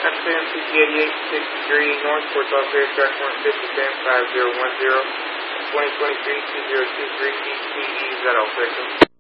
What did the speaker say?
Sam 8863 North, Fort Dog Fair, track 150, Sam 5010, 2023 2023 DTE, is that all, Victim?